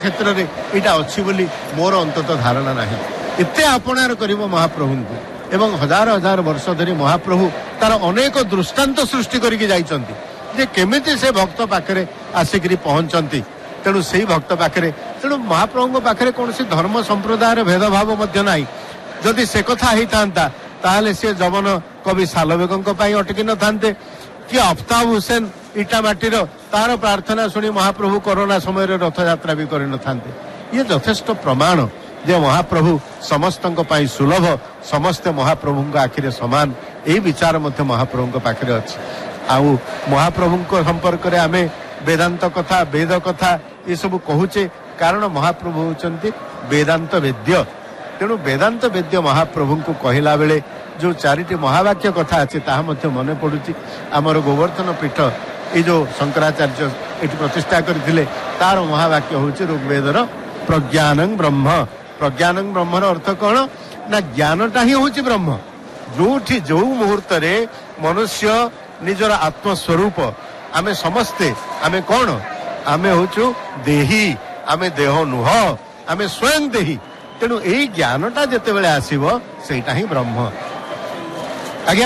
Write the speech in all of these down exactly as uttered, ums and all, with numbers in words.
क्षेत्र में यहाँ अच्छी बोली मोर अंतत धारणा ना एत आपणार कर महाप्रभु को एवं हजार हजार वर्ष धरी महाप्रभु तार अनेक दृष्टांत सृष्टि करके जाइछन्ति केमिति से भक्त पाखरे आसिक पहुंचती तेणु से भक्त पाखरे तेणु महाप्रभु पाखरे कौन सी धर्म संप्रदाय भेदभाव ना जदि से कथा होता ताहले से जवन कवि सालवेगों अटकी न था कि अफ्ताब हुसैन इटामाटीर तार प्रार्थना शुणी महाप्रभु कोरोना समय रथ यात्रा भी कर ये यथेष्ट प्रमाण जे महाप्रभु समस्त सुलभ समस्ते महाप्रभु आखिरे समान यही विचार मध्य महाप्रभु पाखे अच्छी आउ महाप्रभु संपर्क में आम वेदांत कथा वेद कथा ये सब कहूचे कारण महाप्रभु होचंती वेदांत वेद्य तेणु वेदांत वेद्य महाप्रभु को कहला बेले जो चारिटी महावाक्य कथा अच्छे ताहा मध्य मन पड़ुची आमर गोवर्धन पीठ ये जो शंकराचार्य ये प्रतिष्ठा करथिले तार महावाक्य होची ऋग्वेदर प्रज्ञानं ब्रह्म प्रज्ञानं ब्रह्मर अर्थ कौन ना ज्ञानटा ही होची ब्रह्म जो जो मुहूर्त रे मनुष्य निजर आत्मस्वरूप आमे समस्ते आमे कौन आमे होचु देही आमे देह नुह आमे स्वयं देही तेणु यही ज्ञानटा जेते बेले आसीबो सेटा ही ब्रह्म आज्ञा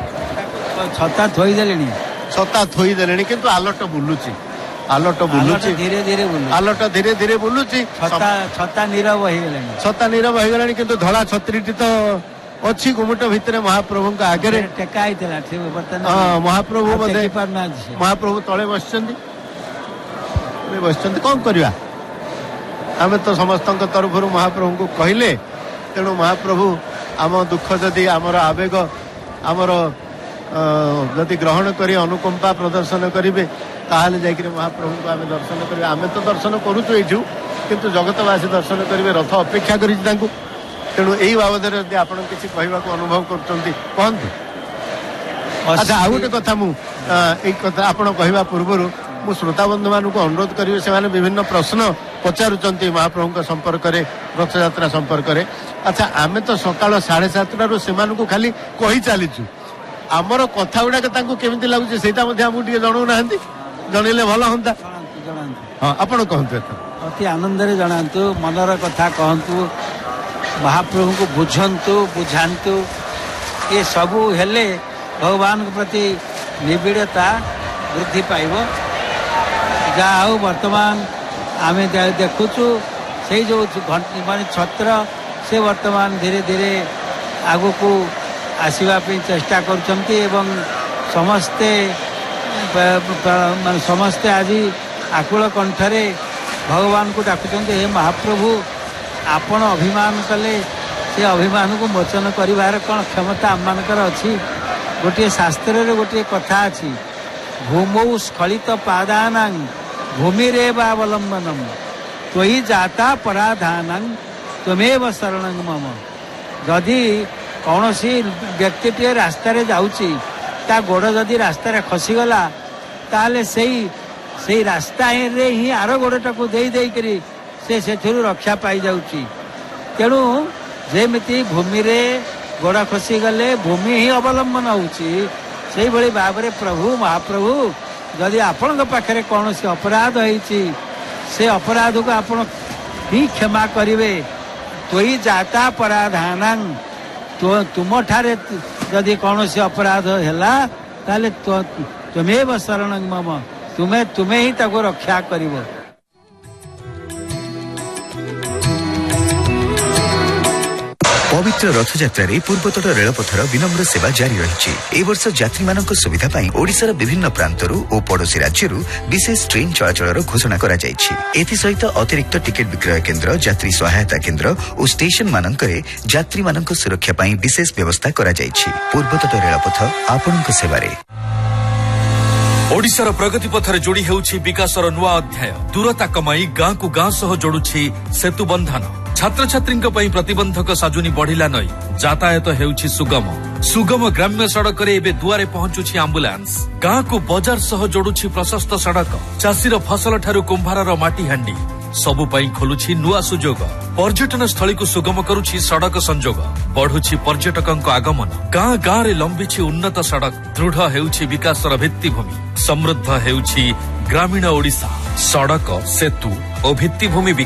छता थोई देलेनी छता थोई देलेनी किंतु आलोट बुलुची आलोट बुलुची धीरे धीरे बुलु आलोट धीरे धीरे बुलुची छता छता नीरव हो गेलेनी छता नीरव हो गेलेनी किंतु धला छत्रीटी तो अच्छी गुमुट भितर महाप्रभु का आगे टेका आइतला ठीक बर्तन हां महाप्रभु बदे पारना महाप्रभु तळे बसचंदी वे बसचंदी कोन करिया आमे तो समस्त तरफ महाप्रभु को कहले तेणु महाप्रभु आम दुख जदि आमर आवेग आमर जदि ग्रहण करी अनुकंपा प्रदर्शन करेंगे ताहले जाकर महाप्रभु को आम दर्शन करेंगे आम तो दर्शन करुचु ये किंतु जगतवासी दर्शन करेंगे रथ अपेक्षा करी तेणु यही बाबद आप किसी कहवा अनुभव करते अच्छा आउ गोटे कथा मुझे आप कहवा पूर्वर मु श्रोता बंधु मान को अनुरोध करेंगे से विभिन्न प्रश्न पचारुंट महाप्रभु संपर्क में रथ यात्रा संपर्क में अच्छा आम तो सकाल साढ़े सातटू से खाली कही चलीचु आमर कथा गुड़ाक केमी लगुच से जनाऊ ना जनइले भल हाँ हाँ आप कहतु अति आनंद जनातु मनर कथा कहतु महाप्रभु को बुझंतु बुझातु ये सबू हेले भगवान के प्रति निबिड़ता वृद्धि पाइब जहा हो वर्तमान आम देखुचु से जो मान छत्र से वर्तमान धीरे धीरे आगु को आसवाई चेष्टा करछंती एवं समस्ते समस्ते आज आकुल कंठरे भगवान को डाकुचंती हे महाप्रभु आपण अभिमान कले से अभिमान को मोचन करिवार कौन क्षमता आम मानकर अच्छी गोटे शास्त्र रे गोटे कथा अच्छी भूमौ स्खलित पादानां भूमि रेवावलंबनम त्वयि जाता पराधानं त्वमेव शरणं मम जदि कौन सी व्यक्ति टे रास्ता रे जाउची ता गोड़ जदि रास्ता रे खसीगला ताले सेही सेही रास्ता रे ही आर गोड़टा को देई देई करी से सेठुरु रक्षा पाई जाउची तेणु जेमिति भूमि रे गोड़ खसी गले भूमि ही अवलंबन होउची सेही भली भाव रे प्रभु महाप्रभु जदि आपण पाखे कौन सी अपराध होइची से अपराध को आपण ही क्षमा करिवे तोई जाता पराधानां तो तुम ठारे जदि कौन सी अपराध हैला ताले तो तुमेव शरणं मम तुम्हें तुम्हें ही ताको रक्षा करिवो। पवित्र रथयात्रा पूर्वतट रेलपथर विनम्र सेवा जारी रही ए वर्ष यात्री मानक सुविधा पाई ओडिशार विभिन्न प्रांतरू और पड़ोशी राज्यरू विशेष ट्रेन चलाचल घोषणा करा जायछि। एथि सहित अतिरिक्त टिकेट विक्रय केन्द्र यात्री सहायता केन्द्र और स्टेशन मानकरे यात्री मानक सुरक्षा पाई विशेष व्यवस्था करा जायछि। पूर्वतट रेलपथ आपणक सेवारे ओडिशार प्रगति पथरे जोड़ी हेउछि विकासर नुआ अध्याय दूरता कमाई गाँ को गाँ सह जोड़ुछि सेतु बंधन छात्र छात्री प्रतिबंधक साजुनी बढ़िला नई यातायात हेउछि सुगम सुगम ग्राम्य सड़क रे एबे दुआरे पहुंचुछि आम्बुलांस गाँ को बाजार सह जोड़ुछि प्रशस्त सड़क चाषीर फसल ठारू कुंभारर माटी हांडी सबु पाई खोलुछि नुआ सुजोग पर्यटन स्थली को सुगम करुछि सड़क संजोग बढ़ुछि पर्यटकଙ୍କ आगमन गाँ गाँ रे लंबिछि उन्नत सड़क दृढ़ हेउछि विकासर भित्तिभूमि समृद्ध हेउछि ଗ୍ରାମୀଣ ଓଡ଼ିଶା ସଡ଼କ ସେତୁ ଓ ଭିତ୍ତିଭୂମି